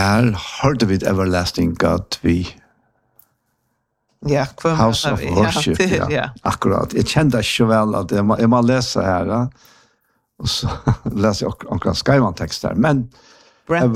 Her hørte vi Everlasting God vi Ja, House of Worship. Ja, akkurat. Jeg kjente ikke så vel at jeg må lese her, og så leser jeg akkurat skrivantekst her. Men